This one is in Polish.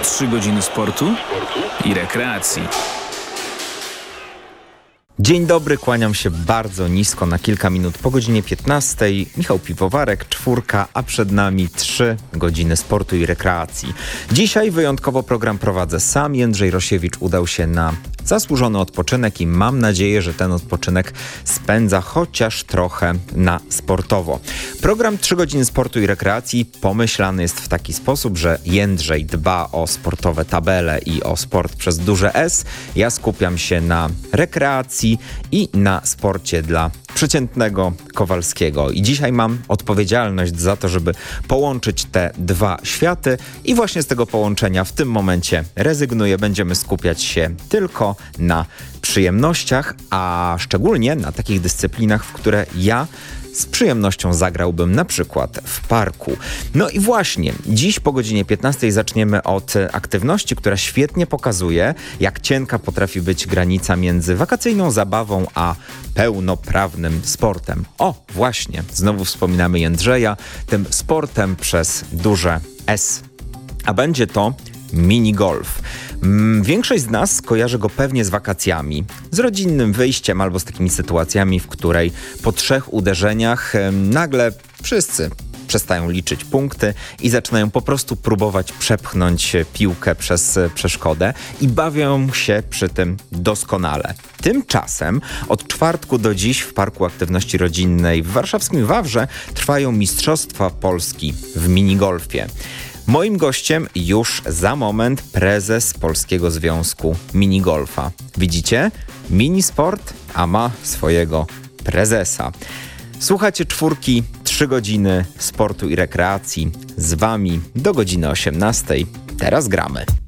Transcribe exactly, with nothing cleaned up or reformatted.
trzy godziny sportu i rekreacji. Dzień dobry, kłaniam się bardzo nisko na kilka minut po godzinie piętnastej. Michał Piwowarek, czwórka, a przed nami trzy godziny sportu i rekreacji. Dzisiaj wyjątkowo program prowadzę sam. Jędrzej Rosiewicz udał się na zasłużony odpoczynek i mam nadzieję, że ten odpoczynek spędza chociaż trochę na sportowo. Program trzy godziny sportu i rekreacji pomyślany jest w taki sposób, że Jędrzej dba o sportowe tabele i o sport przez duże S. Ja skupiam się na rekreacji i na sporcie dla przeciętnego Kowalskiego. I dzisiaj mam odpowiedzialność za to, żeby połączyć te dwa światy i właśnie z tego połączenia w tym momencie rezygnuję. Będziemy skupiać się tylko na przyjemnościach, a szczególnie na takich dyscyplinach, w które ja z przyjemnością zagrałbym na przykład w parku. No i właśnie, dziś po godzinie piętnastej zaczniemy od aktywności, która świetnie pokazuje, jak cienka potrafi być granica między wakacyjną zabawą a pełnoprawnym sportem. O, właśnie, znowu wspominamy Jędrzeja, tym sportem przez duże S. A będzie to minigolf. Większość z nas kojarzy go pewnie z wakacjami, z rodzinnym wyjściem albo z takimi sytuacjami, w której po trzech uderzeniach nagle wszyscy przestają liczyć punkty i zaczynają po prostu próbować przepchnąć piłkę przez przeszkodę i bawią się przy tym doskonale. Tymczasem od czwartku do dziś w Parku Aktywności Rodzinnej w warszawskim Wawrze trwają Mistrzostwa Polski w minigolfie. Moim gościem już za moment prezes Polskiego Związku Minigolfa. Widzicie? Minisport, a ma swojego prezesa. Słuchacie czwórki, trzy godziny sportu i rekreacji. Z wami do godziny osiemnastej. Teraz gramy.